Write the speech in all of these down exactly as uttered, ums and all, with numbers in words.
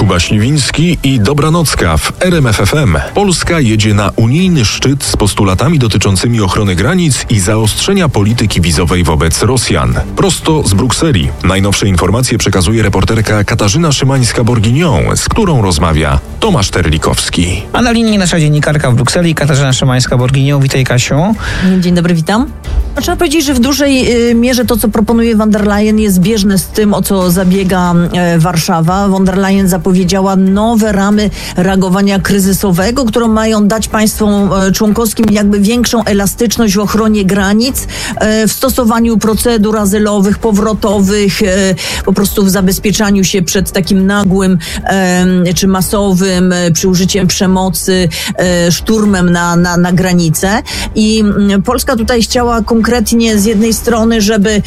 Kuba Śliwiński i Dobranocka w R M F F M. Polska jedzie na unijny szczyt z postulatami dotyczącymi ochrony granic i zaostrzenia polityki wizowej wobec Rosjan. Prosto z Brukseli. Najnowsze informacje przekazuje reporterka Katarzyna Szymańska-Borginią, z którą rozmawia Tomasz Terlikowski. A na linii nasza dziennikarka w Brukseli, Katarzyna Szymańska-Borginią. Witaj, Kasiu. Dzień dobry, witam. Trzeba powiedzieć, że w dużej mierze to, co proponuje von der Leyen, jest zbieżne z tym, o co zabiega Warszawa. Von der Leyen zapowiedziała nowe ramy reagowania kryzysowego, które mają dać państwom członkowskim jakby większą elastyczność w ochronie granic, w stosowaniu procedur azylowych, powrotowych, po prostu w zabezpieczaniu się przed takim nagłym czy masowym przy użyciem przemocy, szturmem na, na, na granicę. I Polska tutaj chciała konkretnie z jednej strony, żeby,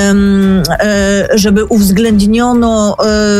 żeby uwzględniono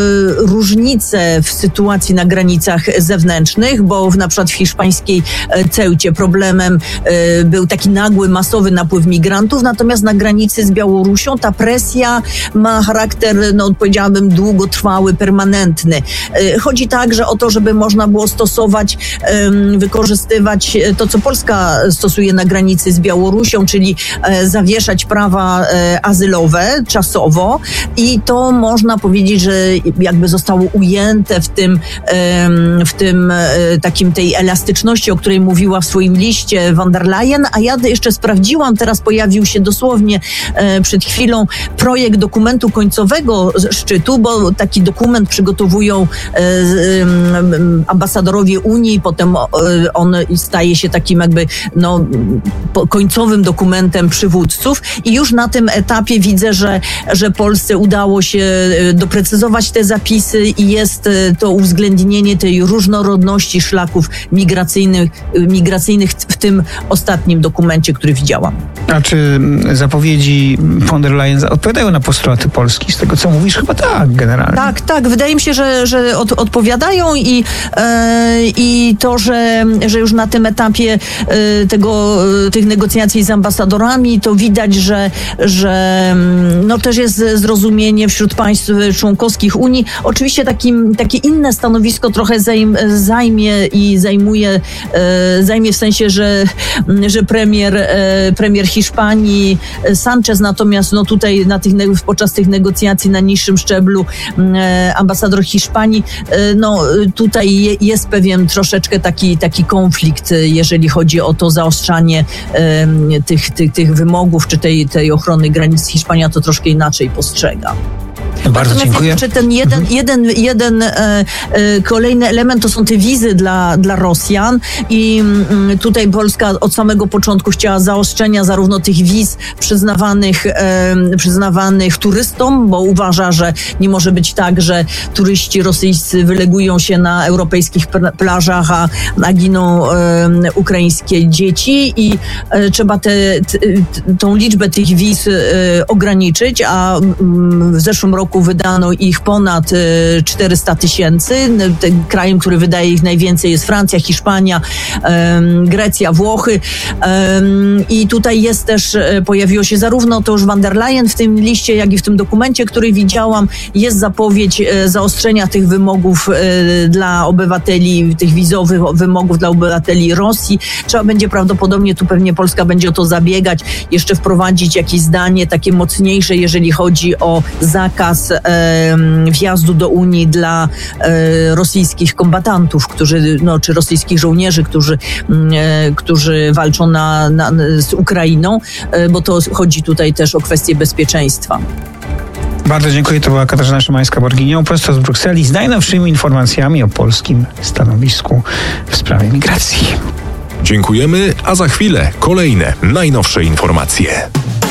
różnice w sytuacji na granicach zewnętrznych, bo na przykład w hiszpańskiej Ceucie problemem był taki nagły, masowy napływ migrantów, natomiast na granicy z Białorusią ta presja ma charakter, no powiedziałabym, długotrwały, permanentny. Chodzi także o to, żeby można było stosować, wykorzystywać to, co Polska stosuje na granicy z Białorusią, czyli zawieszać prawa azylowe czasowo i to można powiedzieć, że jakby zostało ujęte w tym, w tym takim tej elastyczności, o której mówiła w swoim liście von der Leyen, a ja jeszcze sprawdziłam, teraz pojawił się dosłownie przed chwilą projekt dokumentu końcowego szczytu, bo taki dokument przygotowują ambasadorowie Unii, potem on staje się takim jakby no, końcowym dokumentem przywódców i już na tym etapie widzę, że, że Polsce udało się doprecyzować te zapisy i jest to uwzględnienie tej różnorodności szlaków migracyjnych, migracyjnych w tym ostatnim dokumencie, który widziałam. A czy zapowiedzi von der Leyen odpowiadają na postulaty Polski? Z tego, co mówisz, chyba tak, generalnie. Tak, tak. Wydaje mi się, że, że od, odpowiadają i, e, i to, że, że już na tym etapie e, tego, tych negocjacji z ambasadorami, to widać, że, że no też jest zrozumienie wśród państw członkowskich Unii. Oczywiście takim, takie inne stanowisko trochę zajm, zajmie i zajmuje, e, zajmie w sensie, że, że premier, e, premier Hiszpanii Sanchez, natomiast no tutaj na tych, podczas tych negocjacji na niższym szczeblu e, ambasador Hiszpanii, e, no tutaj je, jest pewien troszeczkę taki, taki konflikt, jeżeli chodzi o to zaostrzanie e, tych, tych, tych wymogów, czy tej, tej ochrony granic. Hiszpania to troszkę inaczej postrzega. Bardzo dziękuję. Jeszcze ten jeden, mhm. jeden, jeden e, e, kolejny element to są te wizy dla, dla Rosjan i m, tutaj Polska od samego początku chciała zaostrzenia zarówno tych wiz przyznawanych, e, przyznawanych turystom, bo uważa, że nie może być tak, że turyści rosyjscy wylegują się na europejskich plażach, a, a giną e, ukraińskie dzieci i e, trzeba te, t, tą liczbę tych wiz e, ograniczyć, a m, w zeszłym roku wydano ich ponad czterysta tysięcy. Krajem, który wydaje ich najwięcej, jest Francja, Hiszpania, Grecja, Włochy. I tutaj jest też, pojawiło się zarówno to już von der Leyen w tym liście, jak i w tym dokumencie, który widziałam, jest zapowiedź zaostrzenia tych wymogów dla obywateli, tych wizowych wymogów dla obywateli Rosji. Trzeba będzie prawdopodobnie, tu pewnie Polska będzie o to zabiegać, jeszcze wprowadzić jakieś zdanie takie mocniejsze, jeżeli chodzi o zakaz wjazdu do Unii dla e, rosyjskich kombatantów, którzy, no, czy rosyjskich żołnierzy, którzy, e, którzy walczą na, na, z Ukrainą, e, bo to chodzi tutaj też o kwestię bezpieczeństwa. Bardzo dziękuję. To była Katarzyna Szymańska-Borginią prosto z Brukseli z najnowszymi informacjami o polskim stanowisku w sprawie migracji. Dziękujemy, a za chwilę kolejne najnowsze informacje.